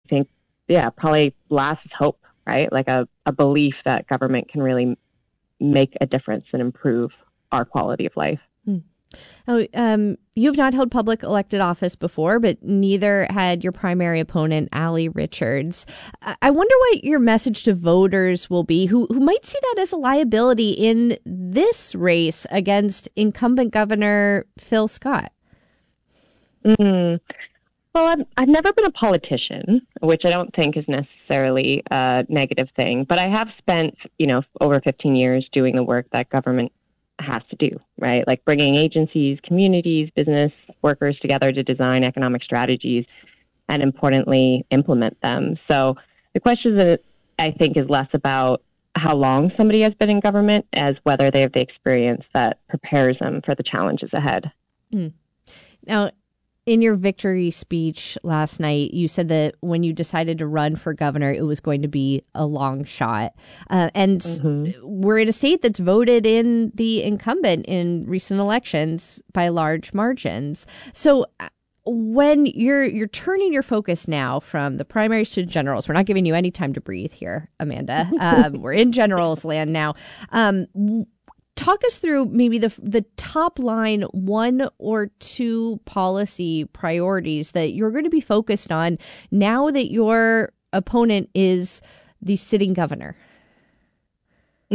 think, probably last is hope, right? Like a belief that government can really make a difference and improve our quality of life. Now, you've not held public elected office before, but neither had your primary opponent, Allie Richards. I wonder what your message to voters will be who might see that as a liability in this race against incumbent Governor Phil Scott. Well, I've never been a politician, which I don't think is necessarily a negative thing, but I have spent, over 15 years doing the work that government has to do, right? Like bringing agencies, communities, business workers together to design economic strategies and, importantly, implement them. So the question that I think is less about how long somebody has been in government as whether they have the experience that prepares them for the challenges ahead. Now, in your victory speech last night, you said that when you decided to run for governor, it was going to be a long shot. We're in a state that's voted in the incumbent in recent elections by large margins. So when you're turning your focus now from the primaries to generals, we're not giving you any time to breathe here, Amanda. We're in generals land now. Talk us through maybe the top line 1 or 2 policy priorities that you're going to be focused on now that your opponent is the sitting governor. I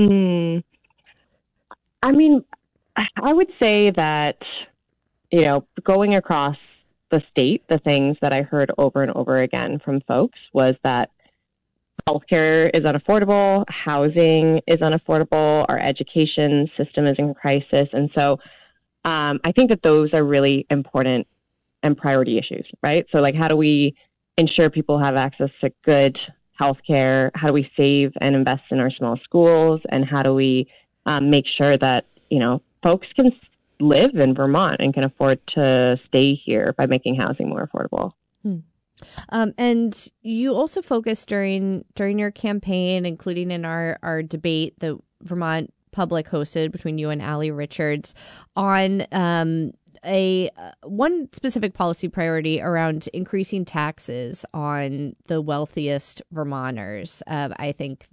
mean, I would say that, going across the state, the things that I heard over and over again from folks was that healthcare is unaffordable, housing is unaffordable, our education system is in crisis. And so I think that those are really important and priority issues, right? So like, how do we ensure people have access to good healthcare? How do we save and invest in our small schools? And how do we make sure that, folks can live in Vermont and can afford to stay here by making housing more affordable? And you also focused during your campaign, including in our debate that Vermont Public hosted between you and Allie Richards, on one specific policy priority around increasing taxes on the wealthiest Vermonters. I think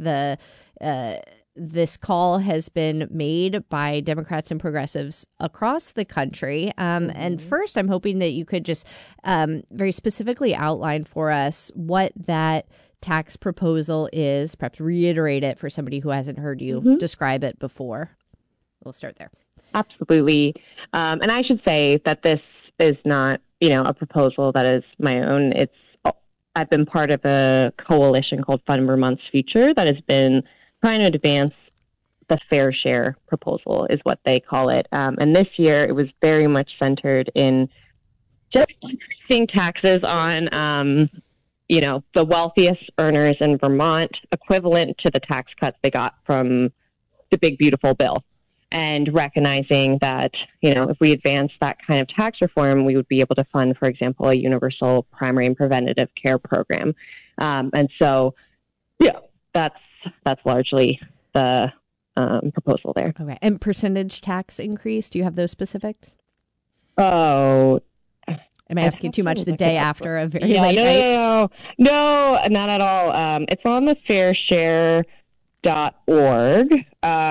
this call has been made by Democrats and progressives across the country. And first, I'm hoping that you could just very specifically outline for us what that tax proposal is, perhaps reiterate it for somebody who hasn't heard you describe it before. We'll start there. Absolutely. And I should say that this is not, a proposal that is my own. I've been part of a coalition called Fund Vermont's Future that has been trying to advance the fair share proposal is what they call it. And this year it was very much centered in just increasing taxes on, the wealthiest earners in Vermont, equivalent to the tax cuts they got from the Big Beautiful Bill. And recognizing that, if we advance that kind of tax reform, we would be able to fund, for example, a universal primary and preventative care program. And so, that's largely the proposal there. Okay. And percentage tax increase, do you have those specifics? Oh, am I asking too much the day after a very late night? No, not at all. It's on the fairshare.org.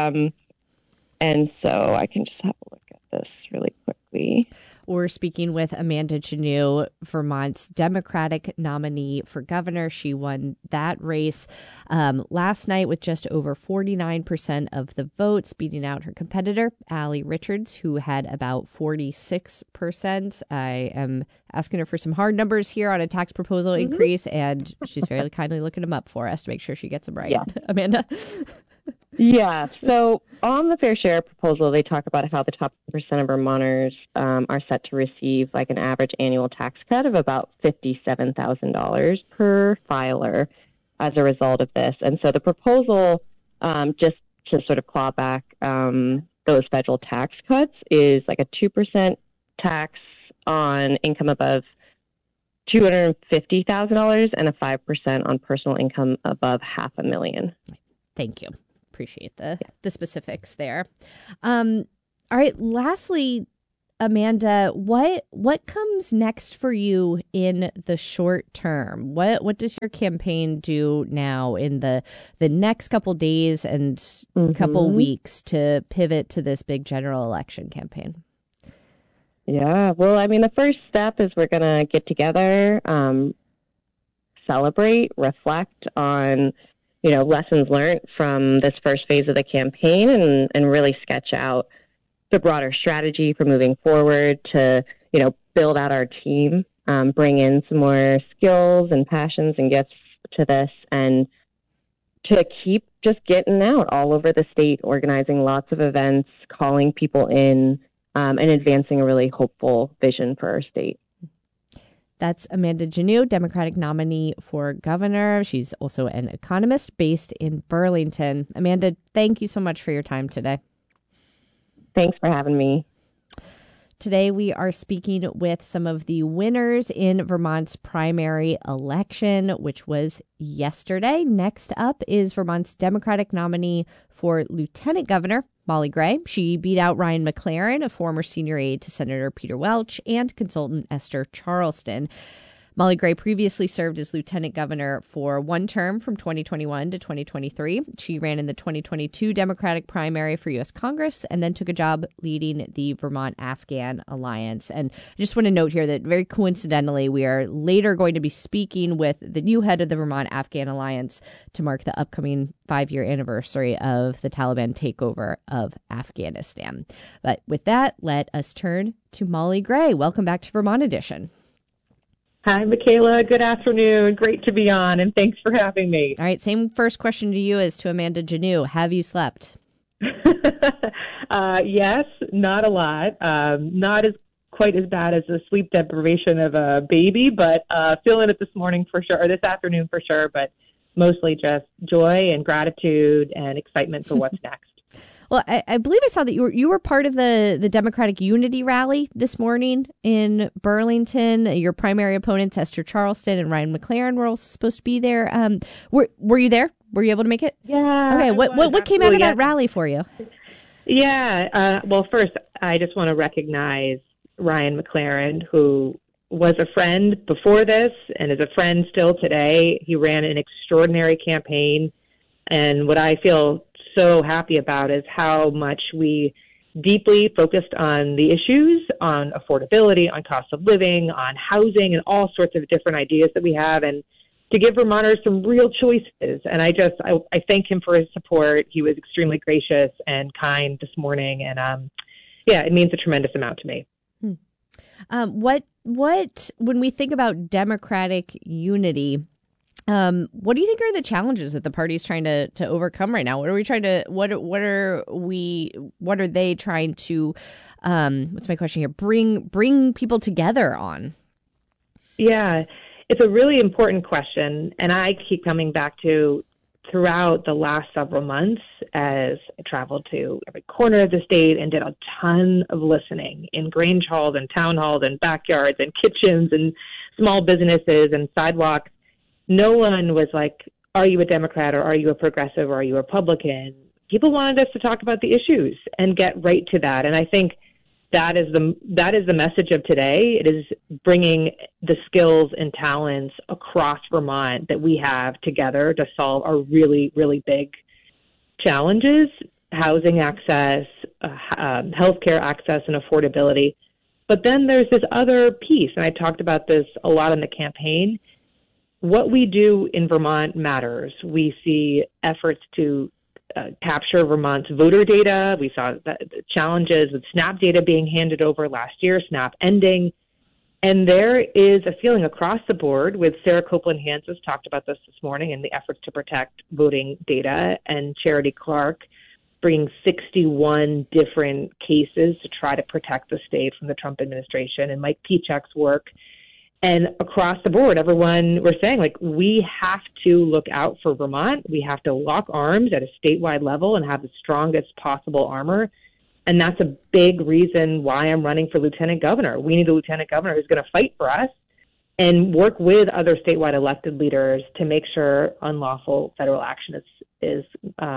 And so I can just have a look at this really quickly. We're speaking with Amanda Genoo, Vermont's Democratic nominee for governor. She won that race last night with just over 49% of the votes, beating out her competitor, Allie Richards, who had about 46%. I am asking her for some hard numbers here on a tax proposal increase, and she's very kindly looking them up for us to make sure she gets them right. Yeah. Amanda? Yeah. So on the Fair Share proposal, they talk about how the top percent of Vermonters are set to receive like an average annual tax cut of about $57,000 per filer as a result of this. And so the proposal, just to sort of claw back those federal tax cuts, is like a 2% tax on income above $250,000 and a 5% on personal income above $500,000. Thank you. Appreciate the specifics there. All right. Lastly, Amanda, what comes next for you in the short term? What does your campaign do now in the next couple days and couple weeks to pivot to this big general election campaign? Yeah, well, I mean, the first step is we're going to get together, celebrate, reflect on, lessons learned from this first phase of the campaign and really sketch out the broader strategy for moving forward to, build out our team, bring in some more skills and passions and gifts to this, and to keep just getting out all over the state, organizing lots of events, calling people in, and advancing a really hopeful vision for our state. That's Amanda Janneau, Democratic nominee for governor. She's also an economist based in Burlington. Amanda, thank you so much for your time today. Thanks for having me. Today, we are speaking with some of the winners in Vermont's primary election, which was yesterday. Next up is Vermont's Democratic nominee for lieutenant governor, Molly Gray. She beat out Ryan McLaren, a former senior aide to Senator Peter Welch, and consultant Esther Charleston. Molly Gray previously served as lieutenant governor for one term from 2021 to 2023. She ran in the 2022 Democratic primary for U.S. Congress and then took a job leading the Vermont Afghan Alliance. And I just want to note here that very coincidentally, we are later going to be speaking with the new head of the Vermont Afghan Alliance to mark the upcoming 5-year anniversary of the Taliban takeover of Afghanistan. But with that, let us turn to Molly Gray. Welcome back to Vermont Edition. Hi, Michaela. Good afternoon. Great to be on, and thanks for having me. All right, same first question to you as to Amanda Janneau. Have you slept? Yes, not a lot. Not quite as bad as the sleep deprivation of a baby, but feeling it this morning for sure, or this afternoon for sure, but mostly just joy and gratitude and excitement for what's next. Well, I believe I saw that you were part of the Democratic Unity Rally this morning in Burlington. Your primary opponents, Esther Charleston and Ryan McLaren, were also supposed to be there. Were you there? Were you able to make it? Yeah. Okay. What came out of that rally for you? Yeah. Well, first, I just want to recognize Ryan McLaren, who was a friend before this and is a friend still today. He ran an extraordinary campaign, and what I feel so happy about is how much we deeply focused on the issues, on affordability, on cost of living, on housing, and all sorts of different ideas that we have, and to give Vermonters some real choices. And I thank him for his support. He was extremely gracious and kind this morning, and it means a tremendous amount to me. What when we think about Democratic unity, what do you think are the challenges that the party's trying to overcome right now? What are we trying to what are they trying to what's my question here? Bring people together on? Yeah, it's a really important question, and I keep coming back to throughout the last several months as I traveled to every corner of the state and did a ton of listening in Grange halls and town halls and backyards and kitchens and small businesses and sidewalks. No one was like, are you a Democrat or are you a progressive or are you a Republican? People wanted us to talk about the issues and get right to that. And I think that is the message of today. It is bringing the skills and talents across Vermont that we have together to solve our really, really big challenges: housing access, healthcare access, and affordability. But then there's this other piece, and I talked about this a lot in the campaign. What we do in Vermont matters. We see efforts to capture Vermont's voter data. We saw the challenges with SNAP data being handed over last year, SNAP ending. And there is a feeling across the board with Sarah Copeland Hanses talked about this morning in the efforts to protect voting data, and Charity Clark bringing 61 different cases to try to protect the state from the Trump administration, and Mike Piechek's work. And across the board, everyone, we're saying, like, we have to look out for Vermont. We have to lock arms at a statewide level and have the strongest possible armor. And that's a big reason why I'm running for lieutenant governor. We need a lieutenant governor who's going to fight for us and work with other statewide elected leaders to make sure unlawful federal action is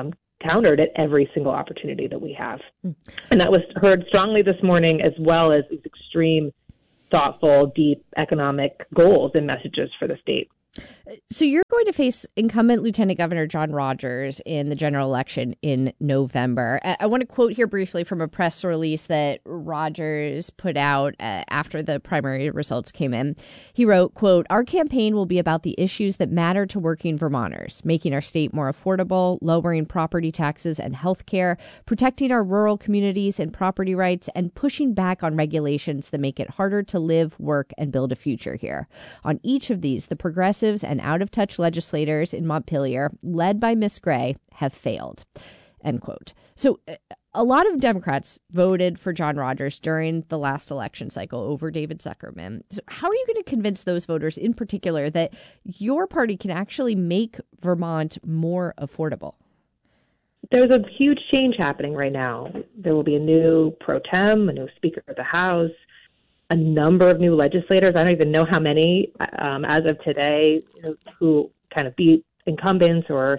countered at every single opportunity that we have. And that was heard strongly this morning, as well as these extreme, thoughtful, deep economic goals and messages for the state. So you're going to face incumbent Lieutenant Governor John Rogers in the general election in November. I want to quote here briefly from a press release that Rogers put out after the primary results came in. He wrote, quote, "Our campaign will be about the issues that matter to working Vermonters, making our state more affordable, lowering property taxes and health care, protecting our rural communities and property rights, and pushing back on regulations that make it harder to live, work, and build a future here. On each of these, the progressive and out-of-touch legislators in Montpelier, led by Miss Gray, have failed," end quote. So a lot of Democrats voted for John Rogers during the last election cycle over David Zuckerman. So how are you going to convince those voters in particular that your party can actually make Vermont more affordable? There's a huge change happening right now. There will be a new pro tem, a new Speaker of the House, a number of new legislators. I don't even know how many as of today who kind of beat incumbents or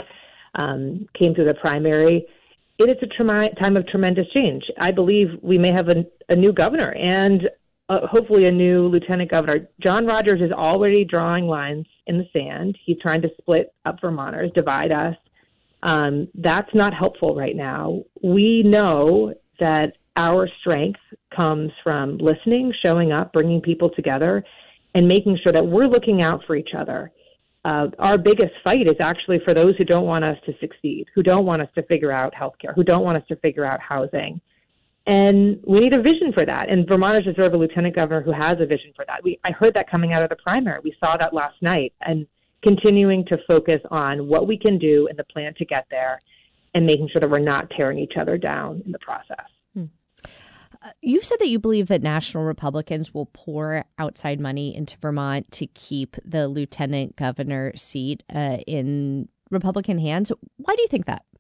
came through the primary. It is a time of tremendous change. I believe we may have a new governor and hopefully a new lieutenant governor. John Rogers is already drawing lines in the sand. He's trying to split up Vermonters, divide us. That's not helpful right now. We know that our strength comes from listening, showing up, bringing people together, and making sure that we're looking out for each other. Our biggest fight is actually for those who don't want us to succeed, who don't want us to figure out healthcare, who don't want us to figure out housing. And we need a vision for that. And Vermonters deserve a lieutenant governor who has a vision for that. I heard that coming out of the primary. We saw that last night. And continuing to focus on what we can do and the plan to get there and making sure that we're not tearing each other down in the process. You've said that you believe that national Republicans will pour outside money into Vermont to keep the lieutenant governor seat in Republican hands. Why do you think that?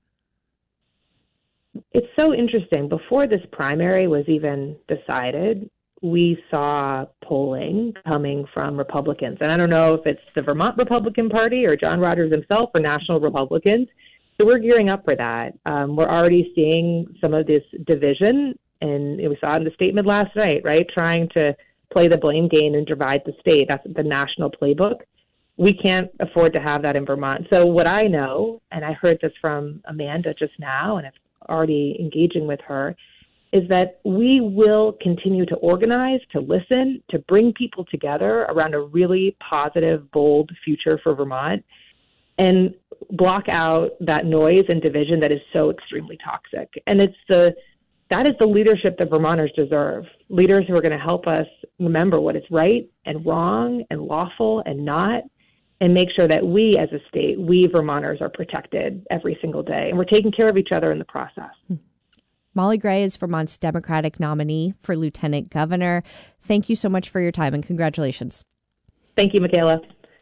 It's so interesting. Before this primary was even decided, we saw polling coming from Republicans. And I don't know if it's the Vermont Republican Party or John Rogers himself or national Republicans. So we're gearing up for that. We're already seeing some of this division. And we saw it in the statement last night, right? Trying to play the blame game and divide the state. That's the national playbook. We can't afford to have that in Vermont. So what I know, and I heard this from Amanda just now, and I'm already engaging with her, is that we will continue to organize, to listen, to bring people together around a really positive, bold future for Vermont and block out that noise and division that is so extremely toxic. And that is the leadership that Vermonters deserve. Leaders who are going to help us remember what is right and wrong and lawful and not, and make sure that we as a state, we Vermonters are protected every single day. And we're taking care of each other in the process. Molly Gray is Vermont's Democratic nominee for lieutenant governor. Thank you so much for your time and congratulations. Thank you, Michaela.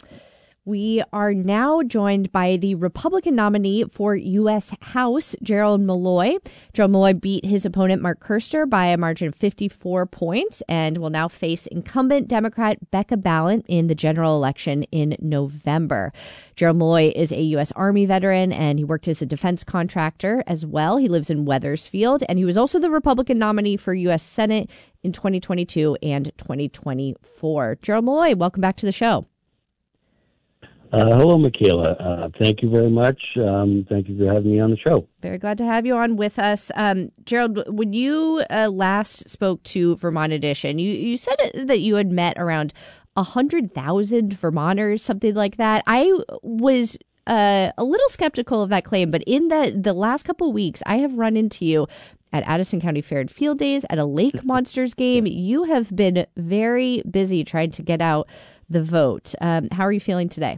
We are now joined by the Republican nominee for U.S. House, Gerald Malloy. Gerald Malloy beat his opponent, Mark Kerster, by a margin of 54 points and will now face incumbent Democrat Becca Balint in the general election in November. Gerald Malloy is a U.S. Army veteran, and he worked as a defense contractor as well. He lives in Wethersfield, and he was also the Republican nominee for U.S. Senate in 2022 and 2024. Gerald Malloy, welcome back to the show. Hello, Michaela. Thank you very much. Thank you for having me on the show. Very glad to have you on with us. Gerald, when you last spoke to Vermont Edition, you said that you had met around 100,000 Vermonters, something like that. I was a little skeptical of that claim, but in the last couple of weeks, I have run into you at Addison County Fair and Field Days, at a Lake Monsters game. You have been very busy trying to get out the vote. How are you feeling today?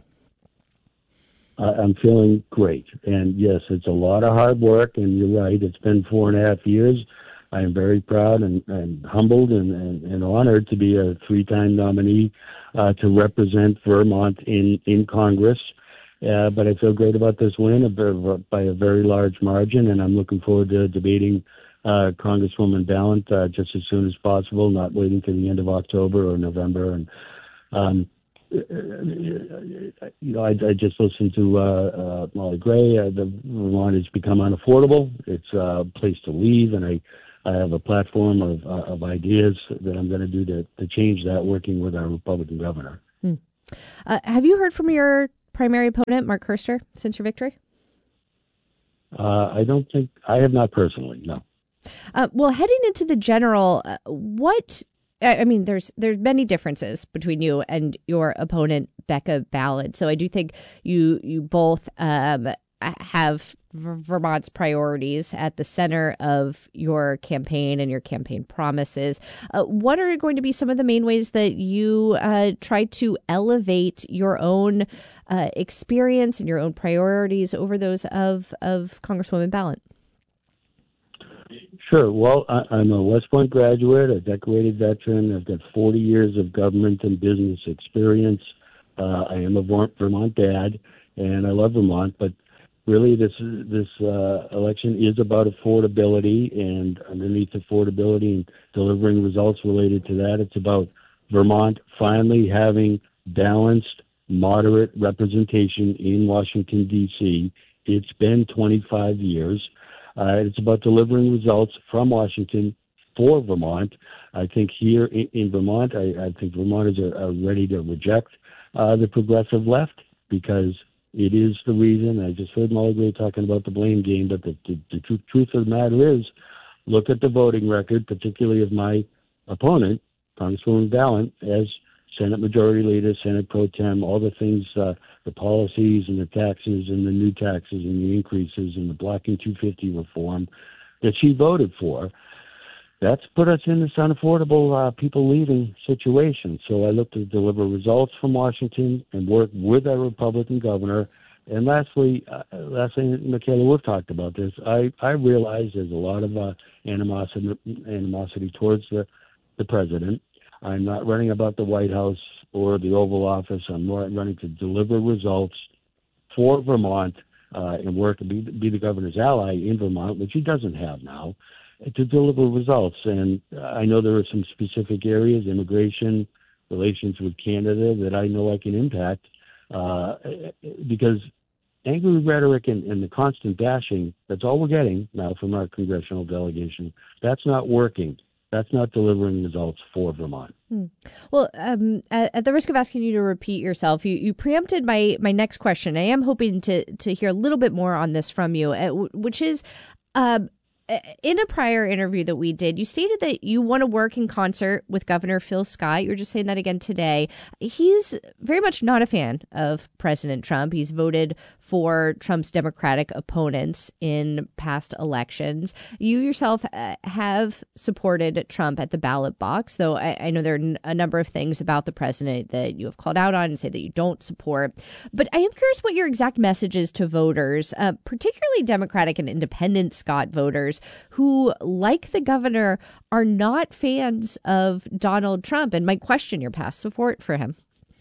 I'm feeling great. And yes, it's a lot of hard work, and you're right. It's been 4.5 years. I am very proud and humbled and honored to be a 3-time nominee to represent Vermont in Congress. But I feel great about this win by a very large margin, and I'm looking forward to debating Congresswoman Balint just as soon as possible, not waiting to the end of October or November. And I just listened to Molly Gray. The Vermont has become unaffordable. It's a place to leave, and I have a platform of ideas that I'm going to do to change that, working with our Republican governor. Have you heard from your primary opponent, Mark Kerster, since your victory? I don't think I have, not personally, no. Well, heading into the general, there's many differences between you and your opponent, Becca Ballard. So I do think you both have Vermont's priorities at the center of your campaign and your campaign promises. What are going to be some of the main ways that you try to elevate your own experience and your own priorities over those of Congresswoman Ballard? Sure. Well, I'm a West Point graduate, a decorated veteran. I've got 40 years of government and business experience. I am a Vermont dad, and I love Vermont, but really this election is about affordability, and underneath affordability and delivering results related to that, it's about Vermont finally having balanced, moderate representation in Washington, D.C. It's been 25 years. It's about delivering results from Washington for Vermont. I think here in Vermont, I think Vermonters are ready to reject the progressive left, because it is the reason. I just heard Molly Gray talking about the blame game, but the truth of the matter is, look at the voting record, particularly of my opponent, Congresswoman Ballard, as Senate Majority Leader, Senate Pro Tem, all the things, the policies and the taxes and the new taxes and the increases and the blocking 250 reform that she voted for. That's put us in this unaffordable people leaving situation. So I look to deliver results from Washington and work with our Republican governor. And lastly, Michaela, we've talked about this. I realize there's a lot of animosity towards the president. I'm not running about the White House or the Oval Office. I'm more running to deliver results for Vermont and work to be the governor's ally in Vermont, which he doesn't have now, to deliver results. And I know there are some specific areas, immigration, relations with Canada, that I know I can impact because angry rhetoric and the constant bashing, that's all we're getting now from our congressional delegation. That's not working. That's not delivering results for Vermont. Well, at the risk of asking you to repeat yourself, you preempted my next question. I am hoping to hear a little bit more on this from you, which is, in a prior interview that we did, you stated that you want to work in concert with Governor Phil Scott. You're just saying that again today. He's very much not a fan of President Trump. He's voted for Trump's Democratic opponents in past elections. You yourself have supported Trump at the ballot box, though I know there are a number of things about the president that you have called out on and say that you don't support. But I am curious what your exact message is to voters, particularly Democratic and Independent Scott voters, who, like the governor, are not fans of Donald Trump and might question your past support for him.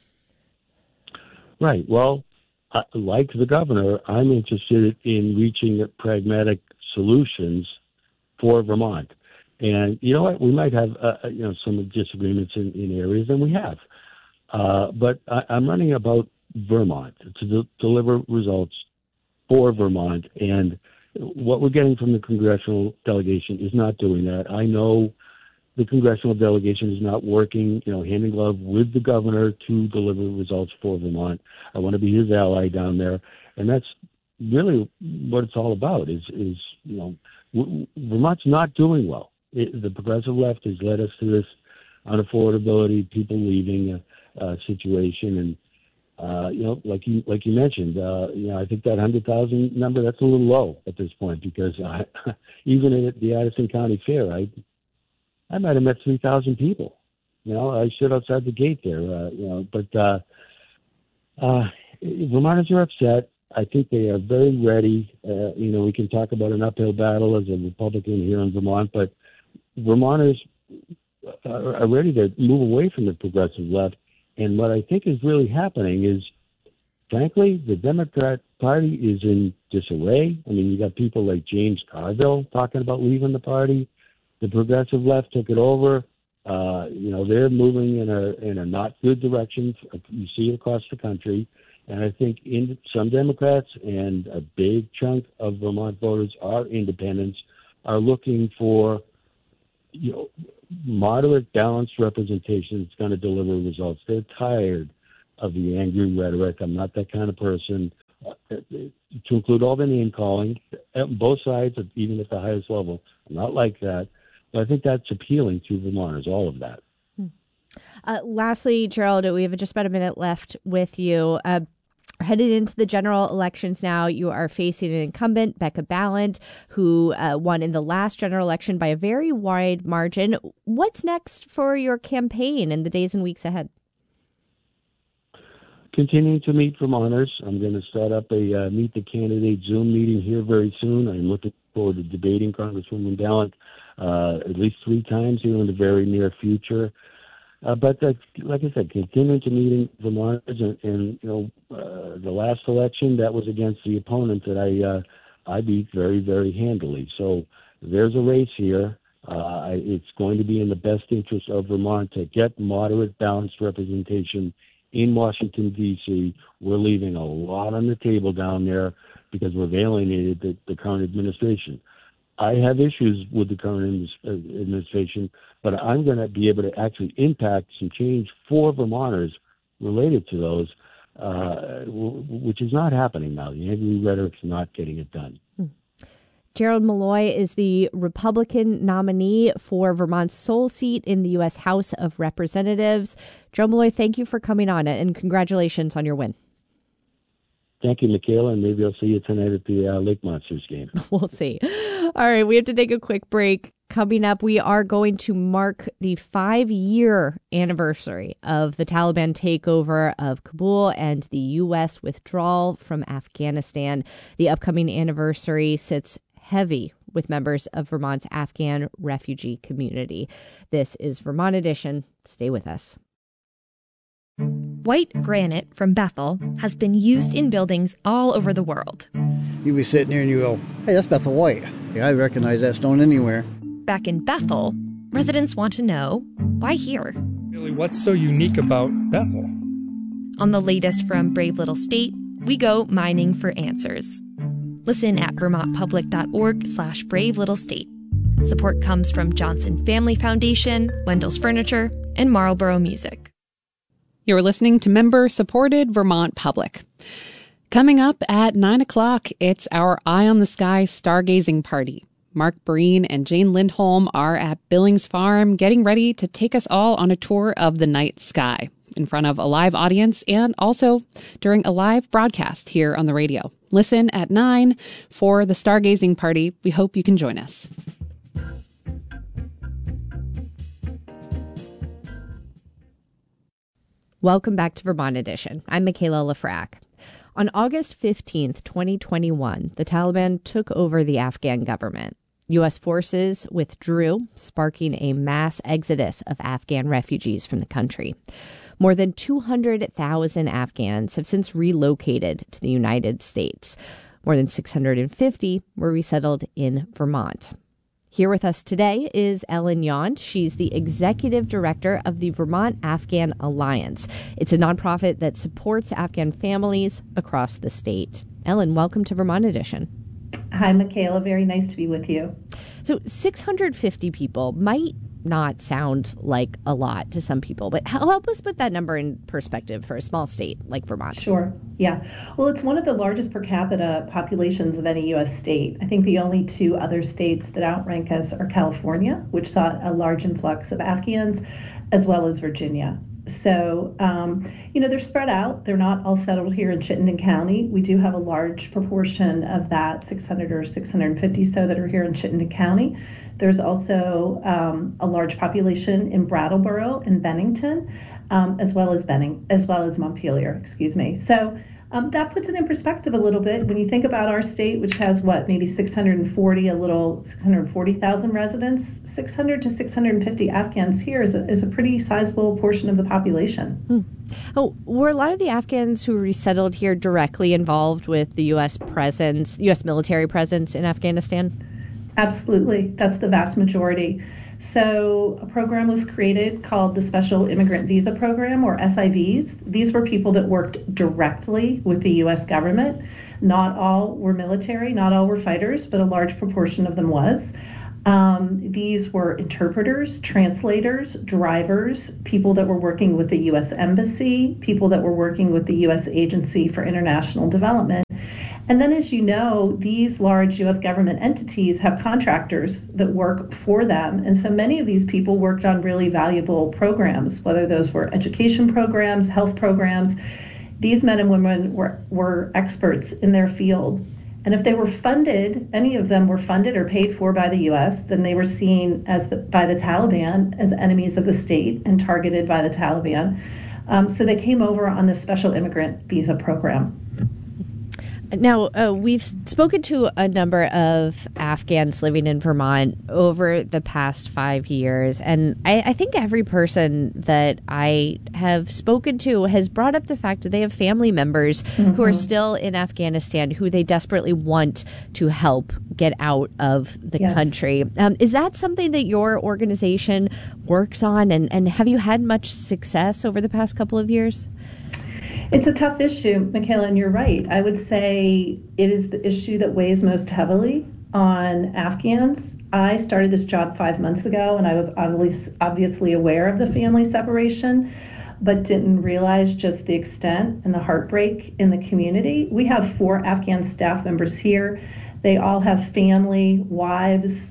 Right. Well, like the governor, I'm interested in reaching pragmatic solutions for Vermont. And you know what? We might have some disagreements in areas, and we have. But I'm running about Vermont to deliver results for Vermont, and what we're getting from the congressional delegation is not doing that. I know the congressional delegation is not working, hand in glove with the governor to deliver results for Vermont. I want to be his ally down there, and that's really what it's all about. Vermont's not doing well. The progressive left has led us to this unaffordability, people leaving situation, and like you mentioned, I think that 100,000 number, that's a little low at this point, because even at the Addison County Fair, I might have met 3,000 people. I stood outside the gate there, but Vermonters are upset. I think they are very ready. We can talk about an uphill battle as a Republican here in Vermont, but Vermonters are ready to move away from the progressive left. And what I think is really happening is, frankly, the Democrat Party is in disarray. I mean, you got people like James Carville talking about leaving the party. The progressive left took it over. They're moving in a not good direction. You see it across the country. And I think some Democrats and a big chunk of Vermont voters are independents, are looking for moderate, balanced representation that's going to deliver results. They're tired of the angry rhetoric. I'm not that kind of person. To include all the name calling, both sides, even at the highest level, I'm not like that. But I think that's appealing to Vermonters, all of that. Lastly, Gerald, we have just about a minute left with you. Headed into the general elections now, you are facing an incumbent, Becca Balint, who won in the last general election by a very wide margin. What's next for your campaign in the days and weeks ahead? Continuing to meet Vermonters. I'm going to start up a Meet the Candidate Zoom meeting here very soon. I'm looking forward to debating Congresswoman Balint at least 3 times here in the very near future. But like I said, continuing to meeting Vermonters, and the last election, that was against the opponent that I beat very, very handily. So there's a race here. It's going to be in the best interest of Vermont to get moderate, balanced representation in Washington, D.C. We're leaving a lot on the table down there because we've alienated the current administration. I have issues with the current administration, but I'm going to be able to actually impact some change for Vermonters related to those, which is not happening now. The angry rhetoric's not getting it done. Gerald Malloy is the Republican nominee for Vermont's sole seat in the U.S. House of Representatives. Gerald Malloy, thank you for coming on, and congratulations on your win. Thank you, Michaela, and maybe I'll see you tonight at the Lake Monsters game. We'll see. All right, we have to take a quick break. Coming up, we are going to mark the 5-year anniversary of the Taliban takeover of Kabul and the U.S. withdrawal from Afghanistan. The upcoming anniversary sits heavy with members of Vermont's Afghan refugee community. This is Vermont Edition. Stay with us. White granite from Bethel has been used in buildings all over the world. You be sitting there and you go, hey, that's Bethel White. Yeah, I recognize that stone anywhere. Back in Bethel, residents want to know, why here? Really, what's so unique about Bethel? On the latest from Brave Little State, we go mining for answers. Listen at vermontpublic.org/Brave Little State. Support comes from Johnson Family Foundation, Wendell's Furniture, and Marlboro Music. You're listening to member-supported Vermont Public. Coming up at 9 o'clock, it's our Eye on the Sky stargazing party. Mark Breen and Jane Lindholm are at Billings Farm getting ready to take us all on a tour of the night sky in front of a live audience and also during a live broadcast here on the radio. Listen at 9 for the stargazing party. We hope you can join us. Welcome back to Vermont Edition. I'm Michaela Lafrac. On August 15th, 2021, the Taliban took over the Afghan government. U.S. forces withdrew, sparking a mass exodus of Afghan refugees from the country. More than 200,000 Afghans have since relocated to the United States. More than 650 were resettled in Vermont. Here with us today is Ellen Yount. She's the executive director of the Vermont Afghan Alliance. It's a nonprofit that supports Afghan families across the state. Ellen, welcome to Vermont Edition. Hi, Michaela. Very nice to be with you. So 650 people might not sound like a lot to some people, but help us put that number in perspective for a small state like Vermont. Sure. Yeah. Well, it's one of the largest per capita populations of any U.S. state. I think the only 2 other states that outrank us are California, which saw a large influx of Afghans, as well as Virginia. So, they're spread out. They're not all settled here in Chittenden County. We do have a large proportion of that, 600 or 650 so, that are here in Chittenden County. There's also a large population in Brattleboro and Bennington, as well as Montpelier, So that puts it in perspective a little bit. When you think about our state, which has maybe 640,000 residents, 600 to 650 Afghans here is a pretty sizable portion of the population. Oh, were a lot of the Afghans who resettled here directly involved with the U.S. military presence in Afghanistan? Absolutely. That's the vast majority. So a program was created called the Special Immigrant Visa Program, or SIVs. These were people that worked directly with the U.S. government. Not all were military, not all were fighters, but a large proportion of them was. These were interpreters, translators, drivers, people that were working with the U.S. Embassy, people that were working with the U.S. Agency for International Development. And then, as you know, these large U.S. government entities have contractors that work for them. And so many of these people worked on really valuable programs, whether those were education programs, health programs. These men and women were experts in their field. And if they were funded, any of them were funded or paid for by the U.S., then they were seen by the Taliban as enemies of the state and targeted by the Taliban. So they came over on the Special Immigrant Visa Program. Now, we've spoken to a number of Afghans living in Vermont over the past 5 years, and I think every person that I have spoken to has brought up the fact that they have family members who are still in Afghanistan who they desperately want to help get out of the country. Is that something that your organization works on, and have you had much success over the past couple of years? It's a tough issue, Michaela, and you're right. I would say it is the issue that weighs most heavily on Afghans. I started this job 5 months ago, and I was obviously aware of the family separation, but didn't realize just the extent and the heartbreak in the community. We have 4 Afghan staff members here. They all have family, wives,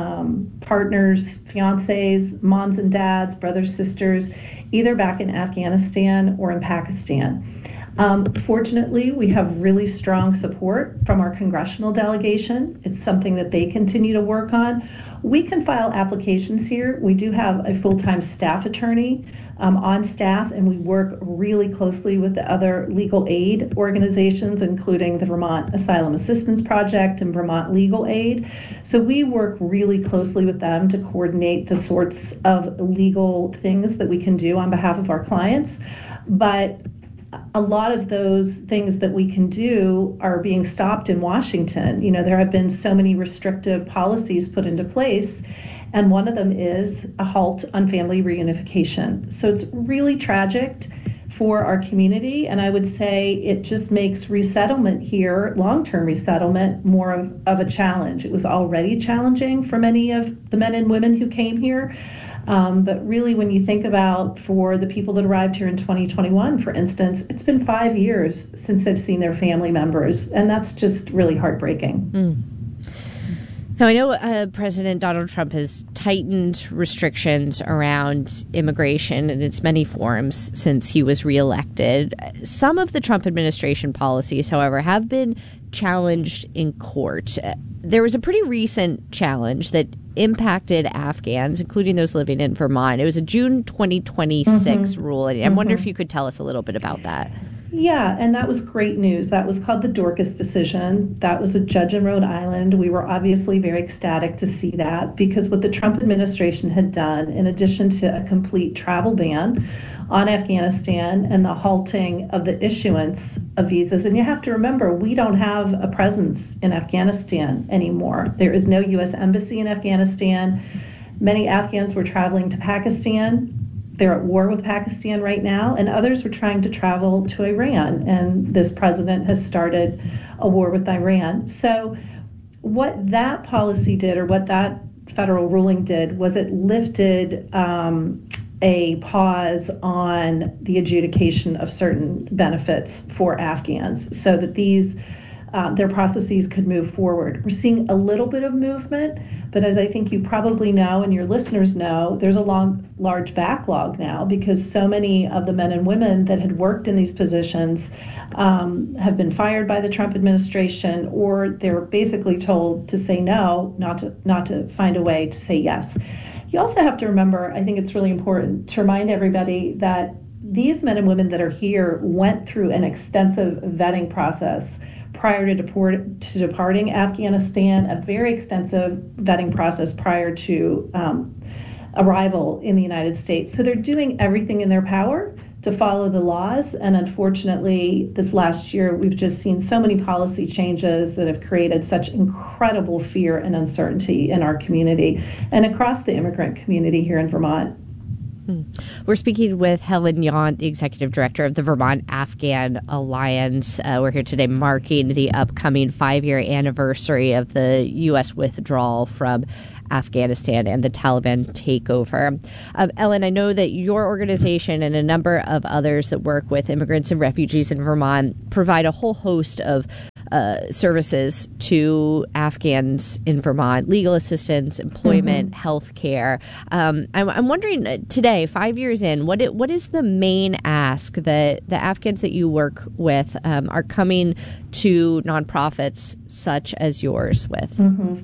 partners, fiancés, moms and dads, brothers, sisters, either back in Afghanistan or in Pakistan. Fortunately, we have really strong support from our congressional delegation. It's something that they continue to work on. We can file applications here. We do have a full-time staff attorney on staff, and we work really closely with the other legal aid organizations, including the Vermont Asylum Assistance Project and Vermont Legal Aid. So we work really closely with them to coordinate the sorts of legal things that we can do on behalf of our clients. But a lot of those things that we can do are being stopped in Washington. You know, there have been so many restrictive policies put into place, and one of them is a halt on family reunification. So it's really tragic for our community, and I would say it just makes resettlement here, long-term resettlement, more of a challenge. It was already challenging for many of the men and women who came here. But really, when you think about for the people that arrived here in 2021, for instance, it's been 5 years since they've seen their family members, and that's just really heartbreaking. Now, I know President Donald Trump has tightened restrictions around immigration in its many forms since he was reelected. Some of the Trump administration policies, however, have been challenged in court. There was a pretty recent challenge that impacted Afghans, including those living in Vermont. It was a June 2026 rule. I wonder if you could tell us a little bit about that. Yeah, and that was great news. That was called the Dorcas decision. That was a judge in Rhode Island. We were obviously very ecstatic to see that, because what the Trump administration had done, in addition to a complete travel ban on Afghanistan and the halting of the issuance of visas, and you have to remember, we don't have a presence in Afghanistan anymore. There is no U.S. embassy in Afghanistan. Many Afghans were traveling to Pakistan. They're at war with Pakistan right now, and others were trying to travel to Iran, and this president has started a war with Iran. So what that policy did, or what that federal ruling did, was it lifted a pause on the adjudication of certain benefits for Afghans so that these their processes could move forward. We're seeing a little bit of movement, but as I think you probably know and your listeners know, there's a large backlog now, because so many of the men and women that had worked in these positions have been fired by the Trump administration, or they were basically told to say no, not to find a way to say yes. You also have to remember, I think it's really important to remind everybody that these men and women that are here went through an extensive vetting process prior to departing Afghanistan, a very extensive vetting process prior to arrival in the United States. So they're doing everything in their power to follow the laws. And unfortunately, this last year, we've just seen so many policy changes that have created such incredible fear and uncertainty in our community and across the immigrant community here in Vermont. We're speaking with Helen Yount, the Executive Director of the Vermont Afghan Alliance. We're here today marking the upcoming 5-year anniversary of the U.S. withdrawal from Afghanistan and the Taliban takeover. Ellen, I know that your organization and a number of others that work with immigrants and refugees in Vermont provide a whole host of services to Afghans in Vermont: legal assistance, employment, health care. I'm wondering today, 5 years in, what is the main ask that the Afghans that you work with are coming to nonprofits such as yours with?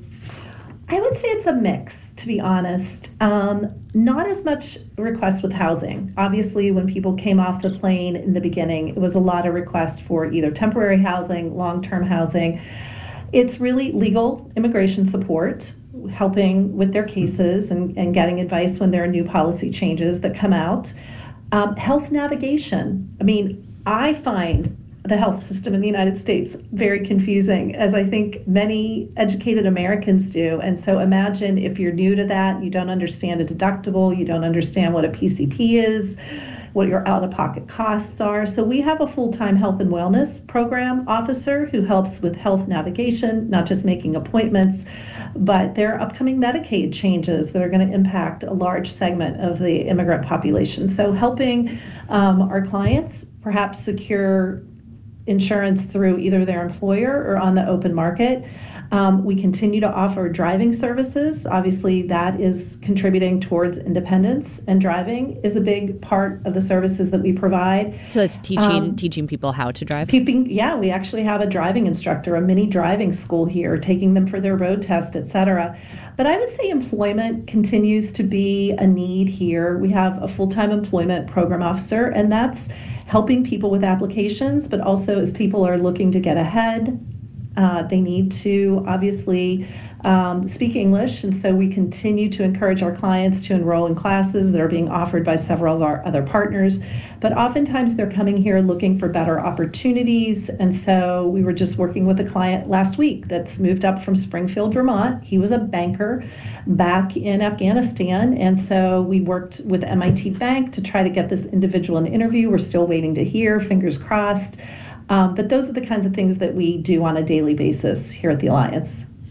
I would say it's a mix, to be honest. Not as much requests with housing. Obviously, when people came off the plane in the beginning, it was a lot of requests for either temporary housing, long-term housing. It's really legal immigration support, helping with their cases and getting advice when there are new policy changes that come out. Health navigation. I mean, I find the health system in the United States very confusing, as I think many educated Americans do. And so imagine if you're new to that, you don't understand a deductible, you don't understand what a PCP is, what your out-of-pocket costs are. So we have a full-time health and wellness program officer who helps with health navigation, not just making appointments, but there are upcoming Medicaid changes that are going to impact a large segment of the immigrant population. So helping our clients perhaps secure insurance through either their employer or on the open market. We continue to offer driving services. Obviously, that is contributing towards independence, and driving is a big part of the services that we provide. So it's teaching people how to drive? We actually have a driving instructor, a mini driving school here, taking them for their road test, et cetera. But I would say employment continues to be a need here. We have a full-time employment program officer, and that's helping people with applications, but also as people are looking to get ahead, they need to obviously speak English. And so we continue to encourage our clients to enroll in classes that are being offered by several of our other partners. But oftentimes they're coming here looking for better opportunities. And so we were just working with a client last week that's moved up from Springfield, Vermont. He was a banker back in Afghanistan. And so we worked with MIT Bank to try to get this individual an interview. We're still waiting to hear, fingers crossed. But those are the kinds of things that we do on a daily basis here at the Alliance.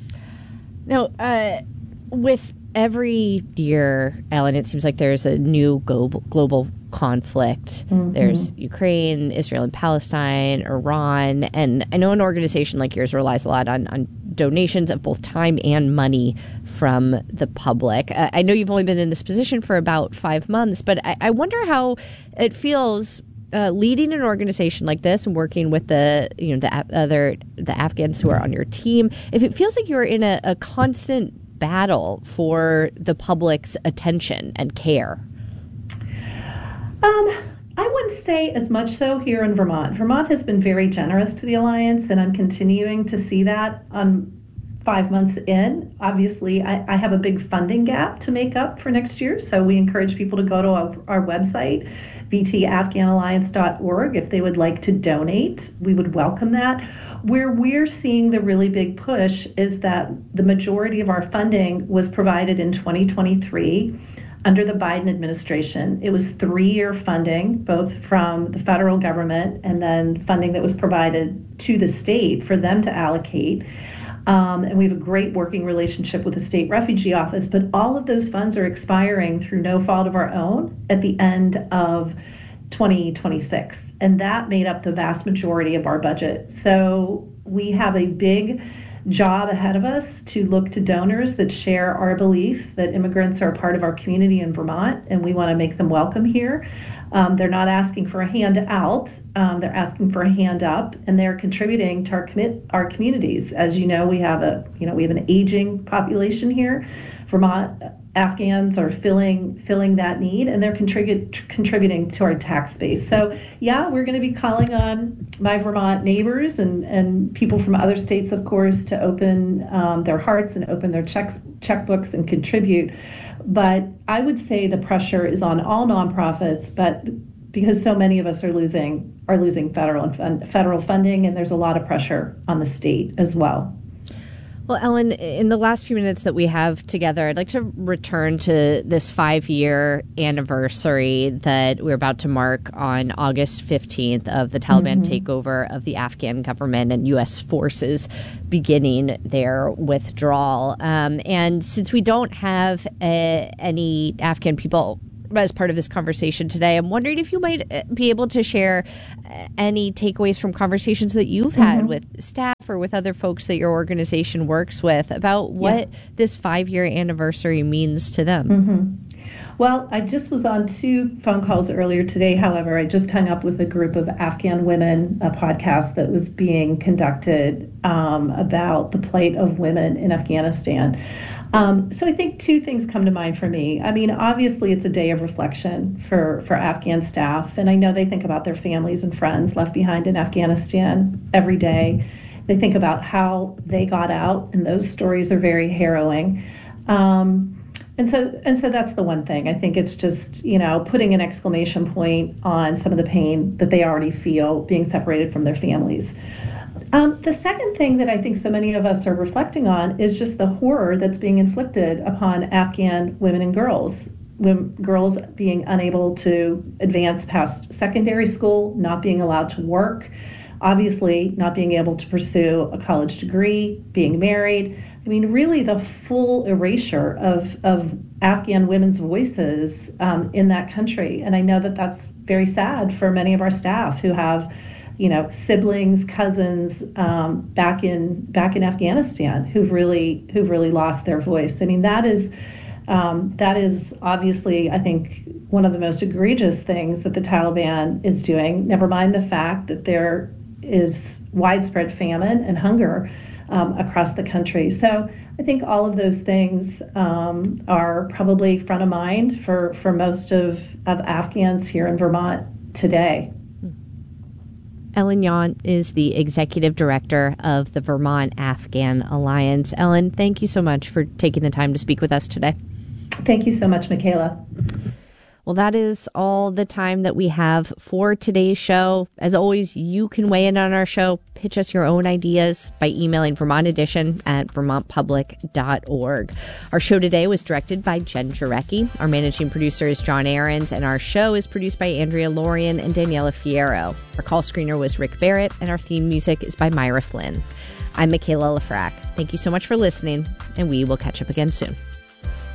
Now, with every year, Ellen, it seems like there's a new global conflict. There's Ukraine, Israel and Palestine, Iran. And I know an organization like yours relies a lot on donations of both time and money from the public. I know you've only been in this position for about 5 months, but I wonder how it feels leading an organization like this and working with the Afghans who are on your team. If it feels like you're in a constant battle for the public's attention and care. I wouldn't say as much so here in Vermont. Vermont has been very generous to the Alliance, and I'm continuing to see that on 5 months in. Obviously, I have a big funding gap to make up for next year, so we encourage people to go to our website, vtafghanalliance.org. If they would like to donate, we would welcome that. Where we're seeing the really big push is that the majority of our funding was provided in 2023 under the Biden administration. It was 3-year funding, both from the federal government and then funding that was provided to the state for them to allocate. And we have a great working relationship with the state refugee office, but all of those funds are expiring through no fault of our own at the end of 2026. And that made up the vast majority of our budget. So we have a big job ahead of us to look to donors that share our belief that immigrants are a part of our community in Vermont, and we want to make them welcome here. They're not asking for a hand out, they're asking for a hand up, and they're contributing to our communities. As you know, we have an aging population here. Vermont Afghans are filling that need, and they're contributing to our tax base. So yeah, we're going to be calling on my Vermont neighbors and people from other states, of course, to open their hearts and open their checkbooks and contribute. But I would say the pressure is on all nonprofits, but because so many of us are losing federal funding, and there's a lot of pressure on the state as well. Well, Ellen, in the last few minutes that we have together, I'd like to return to this 5-year anniversary that we're about to mark on August 15th of the Taliban takeover of the Afghan government and U.S. forces beginning their withdrawal. And since we don't have any Afghan people as part of this conversation today, I'm wondering if you might be able to share any takeaways from conversations that you've had with staff or with other folks that your organization works with about what this 5-year anniversary means to them. Well, I just was on 2 phone calls earlier today. However, I just hung up with a group of Afghan women, a podcast that was being conducted about the plight of women in Afghanistan. So I think 2 things come to mind for me. I mean, obviously, it's a day of reflection for Afghan staff, and I know they think about their families and friends left behind in Afghanistan every day. They think about how they got out, and those stories are very harrowing. And so that's the one thing. I think it's just, putting an exclamation point on some of the pain that they already feel being separated from their families. The second thing that I think so many of us are reflecting on is just the horror that's being inflicted upon Afghan women and girls. Girls being unable to advance past secondary school, not being allowed to work, obviously not being able to pursue a college degree, being married. I mean, really the full erasure of Afghan women's voices in that country. And I know that that's very sad for many of our staff who have siblings, cousins back in Afghanistan who've really lost their voice. I mean, that is obviously, I think, one of the most egregious things that the Taliban is doing. Never mind the fact that there is widespread famine and hunger across the country. So I think all of those things are probably front of mind for most of Afghans here in Vermont today. Ellen Yount is the executive director of the Vermont Afghan Alliance. Ellen, thank you so much for taking the time to speak with us today. Thank you so much, Michaela. Well, that is all the time that we have for today's show. As always, you can weigh in on our show. Pitch us your own ideas by emailing Vermont Edition at vermontpublic.org. Our show today was directed by Jen Jarecki. Our managing producer is John Ahrens, and our show is produced by Andrea Lorian and Daniela Fierro. Our call screener was Rick Barrett, and our theme music is by Myra Flynn. I'm Michaela Lafrac. Thank you so much for listening, and we will catch up again soon.